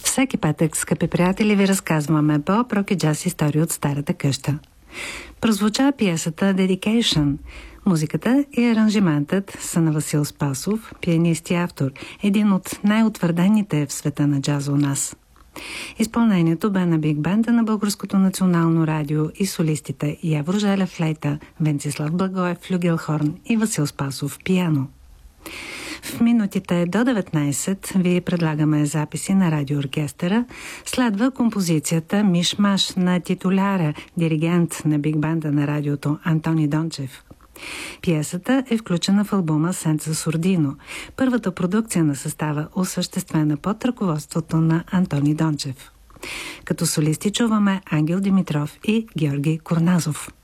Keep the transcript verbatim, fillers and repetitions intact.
Всеки петък, скъпи приятели, ви разказваме по-рок и джаз истории от старата къща. Прозвуча пиесата Dedication. Музиката и аранжиментът са на Васил Спасов, пианист и автор, един от най-утвърдените в света на джаза у нас. Изпълнението бе на биг бенда на Българското национално радио и солистите Явор Желев флейта, Венцислав Благоев флюгелхорн и Васил Спасов пиано. В минутите до деветнайсет ви предлагаме записи на радиооркестъра. Следва композицията Миш-маш на титуляра, диригент на биг бенда на радиото Антони Дончев. Пиесата е включена в албума Сенца Сурдино, първата продукция на състава, осъществена под ръководството на Антони Дончев. Като солисти чуваме Ангел Димитров и Георги Корназов.